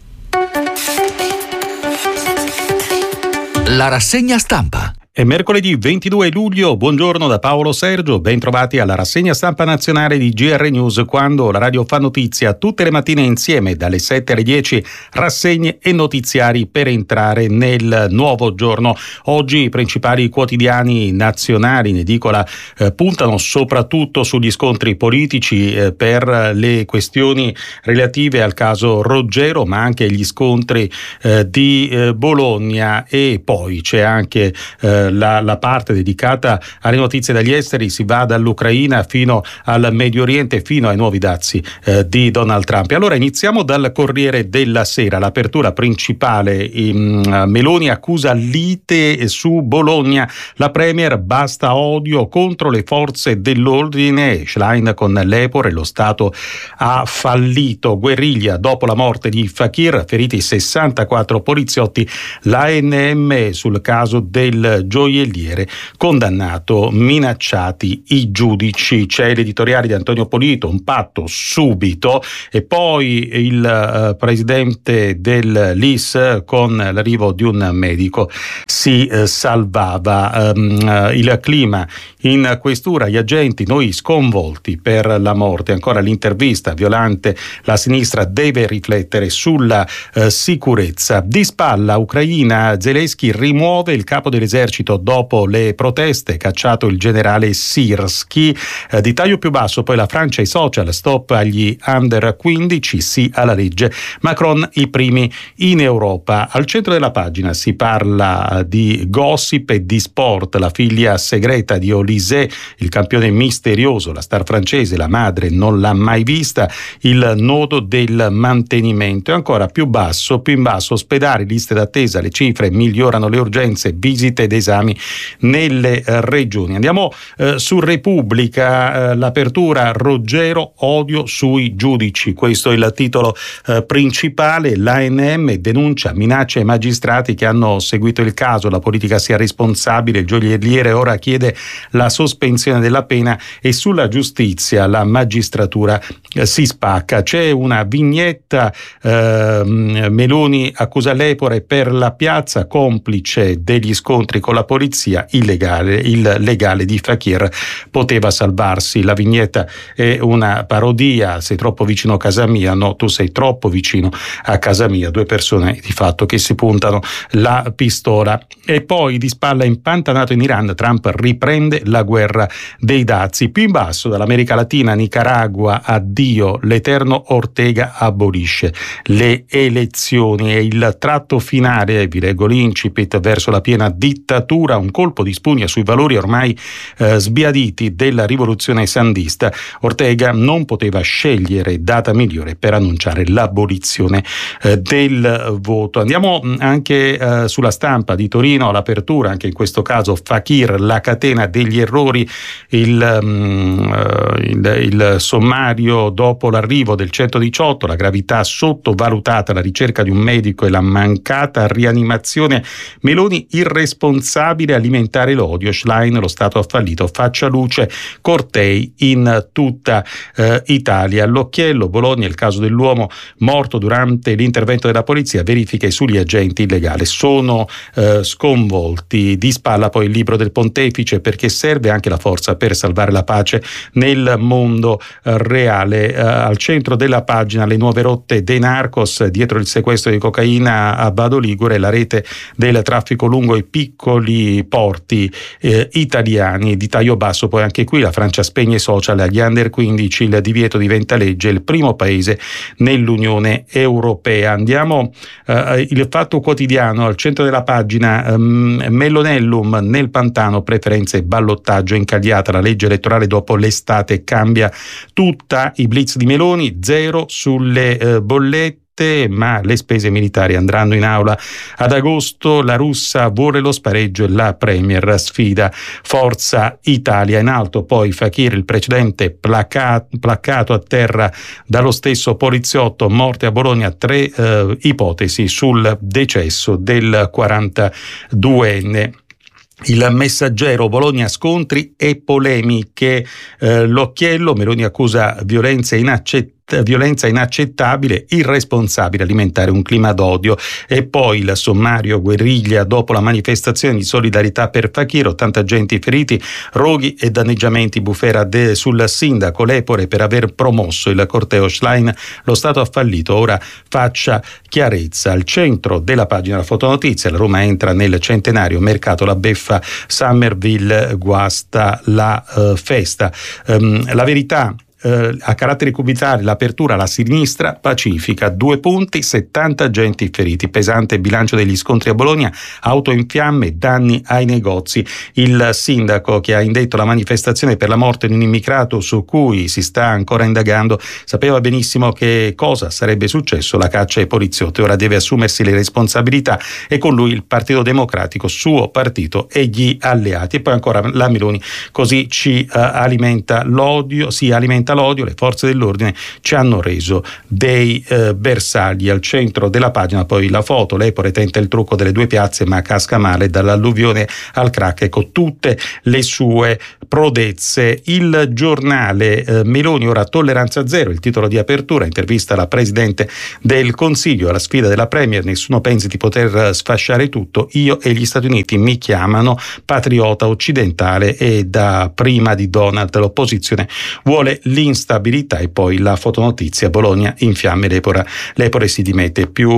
La rassegna stampa. È mercoledì ventidue luglio, buongiorno da Paolo Sergio, ben trovati alla rassegna stampa nazionale di G R News, quando la radio fa notizia tutte le mattine insieme dalle sette alle dieci, rassegne e notiziari per entrare nel nuovo giorno. Oggi i principali quotidiani nazionali in edicola eh, puntano soprattutto sugli scontri politici eh, per le questioni relative al caso Roggero, ma anche gli scontri eh, di eh, Bologna, e poi c'è anche eh, La, la parte dedicata alle notizie dagli esteri. Si va dall'Ucraina fino al Medio Oriente, fino ai nuovi dazi eh, di Donald Trump. E allora iniziamo dal Corriere della Sera. L'apertura principale, in, uh, Meloni accusa lite su Bologna, la premier basta odio contro le forze dell'ordine, Schlein con l'Epor e lo Stato ha fallito, guerriglia dopo la morte di Fakir, feriti sessantaquattro poliziotti, l'A N M sul caso del gioielliere, condannato, minacciati i giudici. C'è l'editoriale di Antonio Polito, un patto subito, e poi il uh, presidente dell'I S con l'arrivo di un medico si uh, salvava. Um, uh, il clima in questura, gli agenti noi sconvolti per la morte. Ancora l'intervista, Violante, la sinistra deve riflettere sulla uh, sicurezza. Di spalla Ucraina, Zelensky rimuove il capo dell'esercito dopo le proteste, cacciato il generale Sirski. Eh, di taglio più basso poi la Francia e i social, stop agli under quindici, sì alla legge. Macron i primi in Europa. Al centro della pagina si parla di gossip e di sport. La figlia segreta di Olysée, il campione misterioso, la star francese, la madre non l'ha mai vista, il nodo del mantenimento. E ancora più basso, più in basso, ospedali, liste d'attesa, le cifre migliorano, le urgenze, visite ed esami nelle eh, regioni. Andiamo eh, su Repubblica, eh, l'apertura, Roggero, odio sui giudici. Questo è il titolo eh, principale. L'A N M denuncia minacce ai magistrati che hanno seguito il caso, la politica sia responsabile, il gioielliere ora chiede la sospensione della pena, e sulla giustizia la magistratura eh, si spacca. C'è una vignetta, eh, Meloni accusa l'Epore per la piazza, complice degli scontri con la la polizia, illegale, il legale di Fakir poteva salvarsi. La vignetta è una parodia: sei troppo vicino a casa mia, no, tu sei troppo vicino a casa mia. Due persone di fatto che si puntano la pistola. E poi di spalla impantanato in Iran, Trump riprende la guerra dei dazi. Più in basso, dall'America Latina, Nicaragua, addio, l'eterno Ortega abolisce le elezioni. E il tratto finale, vi leggo l'incipit, verso la piena dittatura, un colpo di spugna sui valori ormai eh, sbiaditi della rivoluzione sandista. Ortega non poteva scegliere data migliore per annunciare l'abolizione eh, del voto. Andiamo anche eh, sulla Stampa di Torino, all'apertura, anche in questo caso Fakir, la catena degli errori, il, um, uh, il, il sommario dopo l'arrivo del centodiciotto, la gravità sottovalutata, la ricerca di un medico e la mancata rianimazione. Meloni irresponsabile, alimentare l'odio, Schlein, lo Stato ha fallito, faccia luce, cortei in tutta uh, Italia. L'occhiello, Bologna, il caso dell'uomo morto durante l'intervento della polizia, verifiche sugli agenti illegali, sono uh, sconvolti. Di spalla poi il libro del pontefice, perché serve anche la forza per salvare la pace nel mondo uh, reale. Uh, al centro della pagina le nuove rotte dei narcos, dietro il sequestro di cocaina a Bado Ligure, la rete del traffico lungo i piccoli porti eh, italiani di taglio basso. Poi anche qui la Francia spegne i social agli under quindici, il divieto diventa legge, il primo paese nell'Unione Europea. Andiamo uh, il Fatto Quotidiano, al centro della pagina, um, Mellonellum nel pantano, preferenze ballottaggio, incagliata la legge elettorale dopo l'estate, cambia tutta, i blitz di Meloni, zero sulle uh, bollette, ma le spese militari andranno in aula ad agosto. La russa vuole lo spareggio e la Premier sfida Forza Italia. In alto poi Fakir, il precedente placato, placcato a terra dallo stesso poliziotto, morte a Bologna, tre eh, ipotesi sul decesso del quarantaduenne. Il Messaggero, Bologna, scontri e polemiche. Eh, l'Occhiello, Meloni accusa violenza inaccettabile. Violenza inaccettabile, irresponsabile alimentare un clima d'odio. E poi il sommario, guerriglia dopo la manifestazione di solidarietà per Fakir, ottanta agenti feriti, roghi e danneggiamenti, bufera de, sul sindaco Lepore per aver promosso il corteo Schlein, lo Stato ha fallito, ora faccia chiarezza. Al centro della pagina la fotonotizia, la Roma entra nel centenario, mercato la beffa, Summerville guasta la uh, festa. Um, la Verità, Uh, a caratteri cubitali, l'apertura, la sinistra pacifica, due punti, settanta agenti feriti, pesante bilancio degli scontri a Bologna, auto in fiamme, danni ai negozi. Il sindaco che ha indetto la manifestazione per la morte di un immigrato su cui si sta ancora indagando sapeva benissimo che cosa sarebbe successo, la caccia ai poliziotti, ora deve assumersi le responsabilità, e con lui il Partito Democratico, suo partito, e gli alleati. E poi ancora la Meloni, così ci uh, alimenta l'odio, si alimenta l'odio, le forze dell'ordine ci hanno reso dei eh, bersagli. Al centro della pagina poi la foto, Lepore tenta il trucco delle due piazze ma casca male, dall'alluvione al crack, ecco tutte le sue prodezze. Il Giornale, eh, Meloni ora tolleranza zero, il titolo di apertura, intervista alla Presidente del Consiglio, alla sfida della Premier, nessuno pensi di poter sfasciare tutto, io e gli Stati Uniti mi chiamano patriota occidentale, e da prima di Donald l'opposizione vuole l'instabilità. E poi la fotonotizia, Bologna in fiamme, Lepore, Lepore si dimette. Più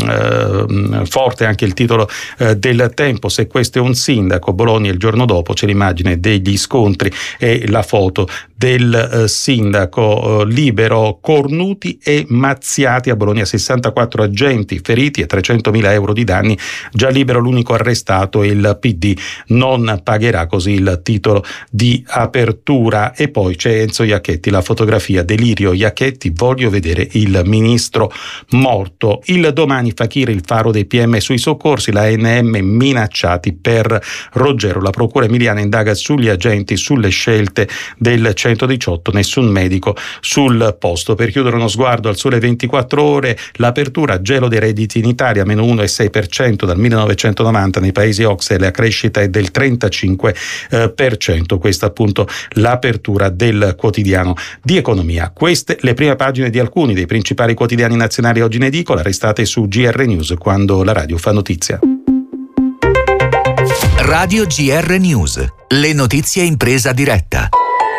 mh, forte anche il titolo eh, del Tempo, se questo è un sindaco, Bologna il giorno dopo, c'è l'immagine degli scontri e la foto del eh, sindaco. eh, Libero, cornuti e mazziati a Bologna, sessantaquattro agenti feriti e trecentomila euro di danni, già Libero l'unico arrestato, il P D non pagherà, così il titolo di apertura. E poi c'è Enzo Iacchetti, la fotografia, delirio Iacchetti, voglio vedere il ministro morto. Il Domani, Fakir, il faro dei P M sui soccorsi, la A N M minacciati per Roggero, la procura emiliana indaga sugli agenti, sulle scelte del centodiciotto, nessun medico sul posto. Per chiudere uno sguardo al Sole ventiquattro ore, l'apertura, gelo dei redditi in Italia, meno uno virgola sei per cento dal millenovecentonovanta, nei paesi O C S E la crescita è del trentacinque per cento. Questa appunto l'apertura del quotidiano di economia. Queste le prime pagine di alcuni dei principali quotidiani nazionali oggi in edicola, restate su G R News quando la radio fa notizia. Radio G R News. Le notizie in presa diretta.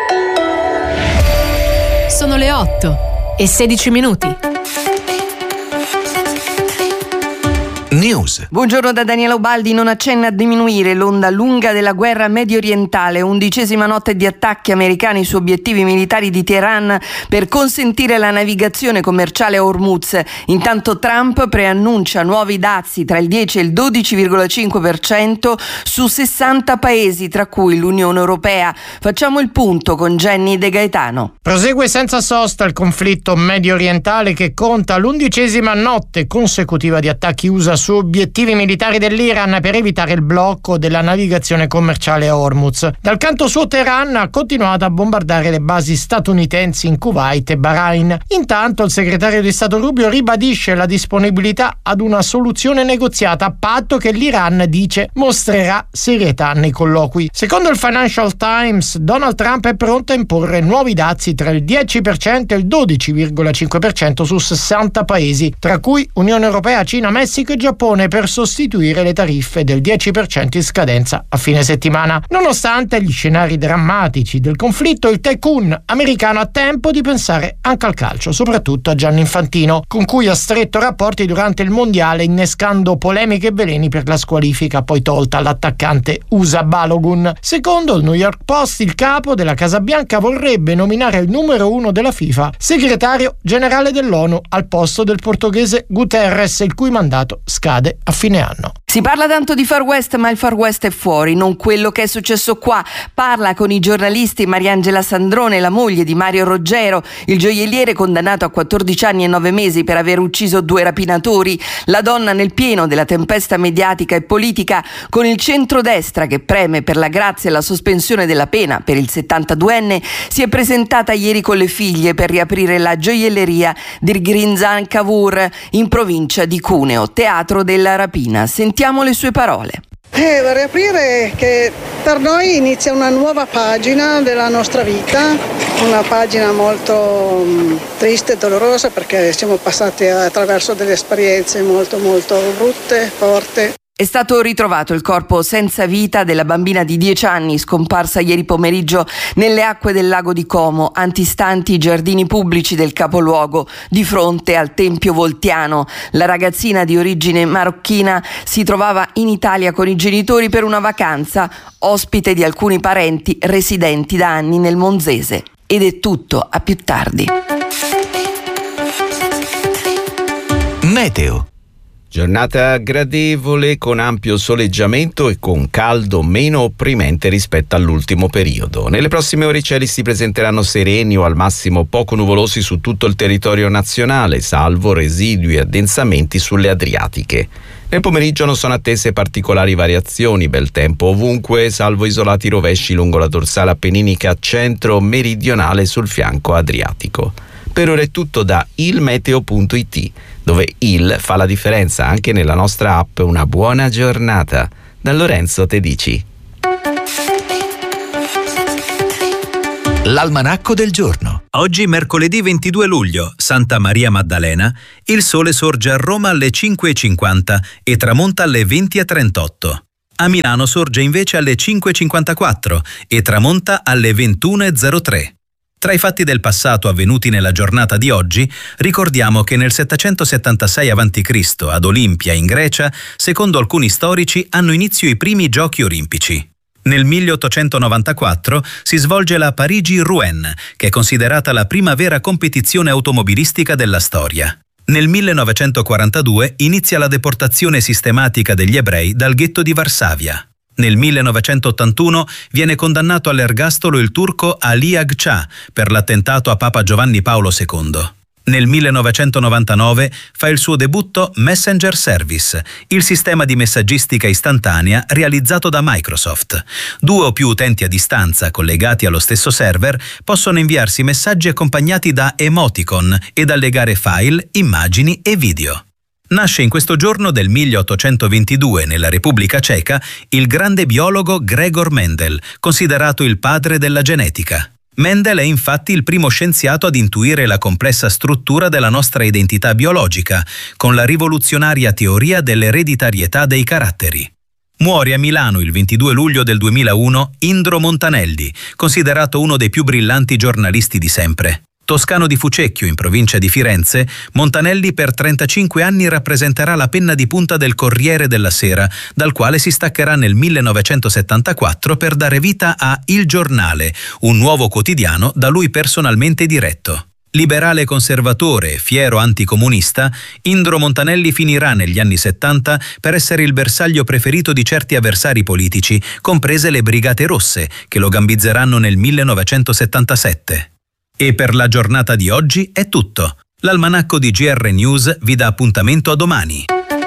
Sono le otto e sedici minuti. News. Buongiorno da Daniela Ubaldi. Non accenna a diminuire l'onda lunga della guerra medio orientale. Undicesima notte di attacchi americani su obiettivi militari di Teheran per consentire la navigazione commerciale a Hormuz. Intanto Trump preannuncia nuovi dazi tra il dieci e il dodici virgola cinque per cento su sessanta paesi, tra cui l'Unione Europea. Facciamo il punto con Jenny De Gaetano. Prosegue senza sosta il conflitto medio orientale che conta l'undicesima notte consecutiva di attacchi U S A su obiettivi militari dell'Iran per evitare il blocco della navigazione commerciale a Hormuz. Dal canto suo Teheran ha continuato a bombardare le basi statunitensi in Kuwait e Bahrain. Intanto il segretario di Stato Rubio ribadisce la disponibilità ad una soluzione negoziata a patto che l'Iran, dice, mostrerà serietà nei colloqui. Secondo il Financial Times, Donald Trump è pronto a imporre nuovi dazi tra il dieci per cento e il dodici virgola cinque per cento su sessanta paesi, tra cui Unione Europea, Cina, Messico e Giappone, per sostituire le tariffe del dieci per cento in scadenza a fine settimana. Nonostante gli scenari drammatici del conflitto, il tycoon americano ha tempo di pensare anche al calcio, soprattutto a Gianni Infantino, con cui ha stretto rapporti durante il mondiale, innescando polemiche e veleni per la squalifica poi tolta all'attaccante U S A Balogun. Secondo il New York Post, il capo della Casa Bianca vorrebbe nominare il numero uno della FIFA segretario generale dell'ONU al posto del portoghese Guterres, il cui mandato scade a fine anno. Si parla tanto di Far West, ma il Far West è fuori, non quello che è successo qua. Parla con i giornalisti Mariangela Sandrone, la moglie di Mario Roggero, il gioielliere condannato a quattordici anni e nove mesi per aver ucciso due rapinatori. La donna nel pieno della tempesta mediatica e politica, con il centrodestra che preme per la grazia e la sospensione della pena per il settantaduenne, si è presentata ieri con le figlie per riaprire la gioielleria di Grinzan Cavour in provincia di Cuneo, teatro della rapina. Sentiamo le sue parole. Eh, vorrei aprire che per noi inizia una nuova pagina della nostra vita, una pagina molto mh, triste e dolorosa, perché siamo passati attraverso delle esperienze molto molto brutte, forti. È stato ritrovato il corpo senza vita della bambina di dieci anni scomparsa ieri pomeriggio nelle acque del lago di Como, antistanti i giardini pubblici del capoluogo, di fronte al Tempio Voltiano. La ragazzina di origine marocchina si trovava in Italia con i genitori per una vacanza, ospite di alcuni parenti residenti da anni nel Monzese. Ed è tutto, a più tardi. Meteo. Giornata gradevole con ampio soleggiamento e con caldo meno opprimente rispetto all'ultimo periodo. Nelle prossime ore i cieli si presenteranno sereni o al massimo poco nuvolosi su tutto il territorio nazionale, salvo residui e addensamenti sulle Adriatiche. Nel pomeriggio non sono attese particolari variazioni, bel tempo ovunque, salvo isolati rovesci lungo la dorsale appenninica centro-meridionale sul fianco adriatico. Per ora è tutto da ilmeteo punto it, dove il fa la differenza anche nella nostra app. Una buona giornata. Da Lorenzo Tedici. L'almanacco del giorno. Oggi, mercoledì ventidue luglio, Santa Maria Maddalena, il sole sorge a Roma alle cinque e cinquanta e tramonta alle venti e trentotto. A Milano sorge invece alle cinque e cinquantaquattro e tramonta alle ventuno e zero tre. Tra i fatti del passato avvenuti nella giornata di oggi, ricordiamo che nel settecentosettantasei avanti Cristo ad Olimpia, in Grecia, secondo alcuni storici, hanno inizio i primi giochi olimpici. Nel milleottocentonovantaquattro si svolge la Parigi-Rouen, che è considerata la prima vera competizione automobilistica della storia. Nel millenovecentoquarantadue inizia la deportazione sistematica degli ebrei dal ghetto di Varsavia. Nel millenovecentottantuno viene condannato all'ergastolo il turco Ali Agca per l'attentato a Papa Giovanni Paolo secondo. Nel millenovecentonovantanove fa il suo debutto Messenger Service, il sistema di messaggistica istantanea realizzato da Microsoft. Due o più utenti a distanza collegati allo stesso server possono inviarsi messaggi accompagnati da emoticon ed allegare file, immagini e video. Nasce in questo giorno del milleottocentoventidue nella Repubblica Ceca il grande biologo Gregor Mendel, considerato il padre della genetica. Mendel è infatti il primo scienziato ad intuire la complessa struttura della nostra identità biologica, con la rivoluzionaria teoria dell'ereditarietà dei caratteri. Muore a Milano il ventidue luglio del duemilauno Indro Montanelli, considerato uno dei più brillanti giornalisti di sempre. Toscano di Fucecchio, in provincia di Firenze, Montanelli per trentacinque anni rappresenterà la penna di punta del Corriere della Sera, dal quale si staccherà nel millenovecentosettantaquattro per dare vita a Il Giornale, un nuovo quotidiano da lui personalmente diretto. Liberale conservatore e fiero anticomunista, Indro Montanelli finirà negli anni settanta per essere il bersaglio preferito di certi avversari politici, comprese le Brigate Rosse, che lo gambizzeranno nel millenovecentosettantasette. E per la giornata di oggi è tutto. L'almanacco di G R News vi dà appuntamento a domani.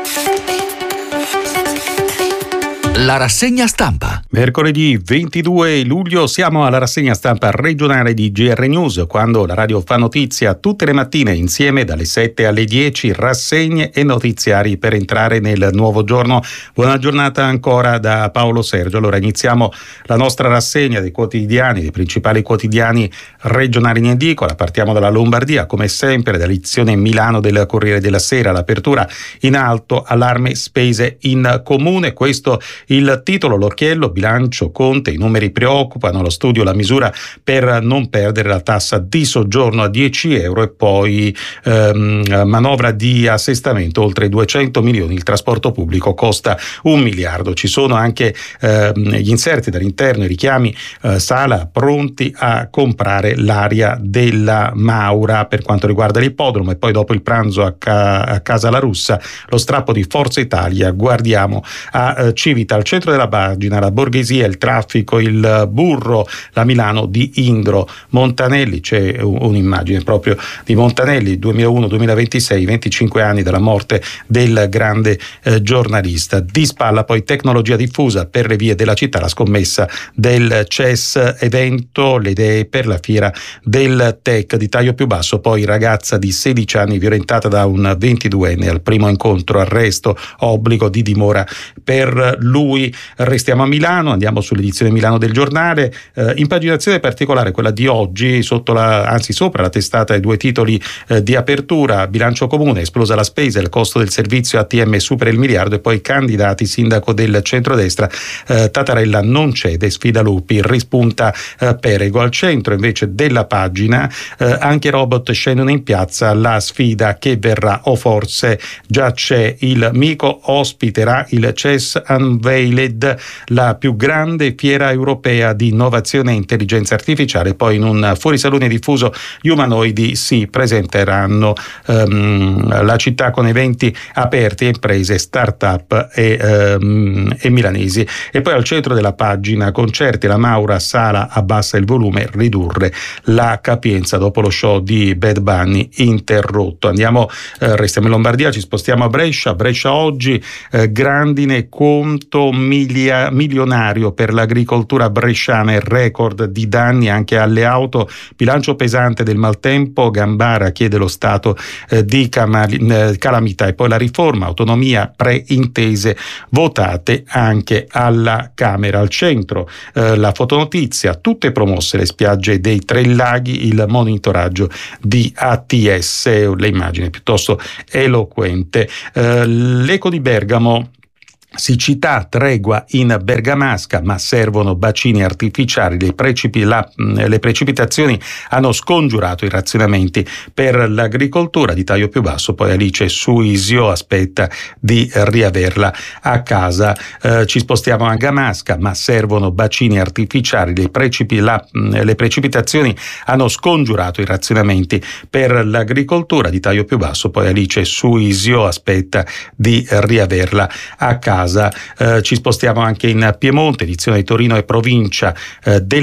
La rassegna stampa. Mercoledì ventidue luglio siamo alla rassegna stampa regionale di G R News, quando la radio fa notizia tutte le mattine insieme dalle sette alle dieci, rassegne e notiziari per entrare nel nuovo giorno. Buona giornata ancora da Paolo Sergio. Allora iniziamo la nostra rassegna dei quotidiani, dei principali quotidiani regionali in edicola. Partiamo dalla Lombardia, come sempre, dall'edizione Milano del Corriere della Sera. L'apertura in alto, allarme spese in comune. Questo il titolo, l'occhiello, bilancio Conte, i numeri preoccupano, lo studio la misura per non perdere la tassa di soggiorno a dieci euro e poi ehm, manovra di assestamento oltre duecento milioni, il trasporto pubblico costa un miliardo. Ci sono anche ehm, gli inserti dall'interno, i richiami, eh, Sala pronti a comprare l'area della Maura per quanto riguarda l'ippodromo, e poi dopo il pranzo a, ca- a Casa La Russa lo strappo di Forza Italia, guardiamo a eh, Civita. Al centro della pagina la borghesia, il traffico, il burro, la Milano di Indro Montanelli. C'è un'immagine proprio di Montanelli, duemilauno duemilaventisei, venticinque anni dalla morte del grande eh, giornalista. Di spalla poi tecnologia diffusa per le vie della città, la scommessa del C E S evento, le idee per la fiera del tech di taglio più basso. Poi ragazza di sedici anni violentata da un ventiduenne al primo incontro, arresto, obbligo di dimora per lui. Restiamo a Milano, andiamo sull'edizione Milano del Giornale, eh, impaginazione particolare quella di oggi, sotto la, anzi sopra la testata, i due titoli eh, di apertura: bilancio comune, esplosa la spesa, il costo del servizio A T M supera il miliardo, e poi candidati, sindaco del centrodestra, eh, Tattarella non cede, sfida Lupi, rispunta eh, Perego. Al centro invece della pagina eh, anche robot scendono in piazza, la sfida che verrà, o forse già c'è, il Mico ospiterà il C E S Unveiled, la più grande fiera europea di innovazione e intelligenza artificiale. Poi in un fuorisalone diffuso gli umanoidi si presenteranno, um, la città con eventi aperti, imprese, start-up e, um, e milanesi. E poi al centro della pagina concerti, la Maura, Sala abbassa il volume, ridurre la capienza dopo lo show di Bad Bunny interrotto. Andiamo, eh, restiamo in Lombardia, ci spostiamo a Brescia. Brescia oggi, eh, grandine, conto milia, milionario per l'agricoltura bresciana, il record di danni anche alle auto, bilancio pesante del maltempo, Gambara chiede lo stato eh, di camali, eh, calamità, e poi la riforma, autonomia, preintese votate anche alla Camera. Al centro eh, la fotonotizia, tutte promosse le spiagge dei Tre Laghi, il monitoraggio di A T S, le immagini piuttosto eloquente. Eh, l'Eco di Bergamo, siccità, tregua in Bergamasca, ma servono bacini artificiali. Le, precipi, la, le precipitazioni hanno scongiurato i razionamenti per l'agricoltura di taglio più basso. Poi Alice Suisio aspetta di riaverla a casa. Eh, ci spostiamo a Bergamasca, ma servono bacini artificiali. Le, precipi, la, le precipitazioni hanno scongiurato i razionamenti per l'agricoltura di taglio più basso. Poi Alice Suisio aspetta di riaverla a casa. Eh, ci spostiamo anche in Piemonte, edizione di Torino e provincia eh, del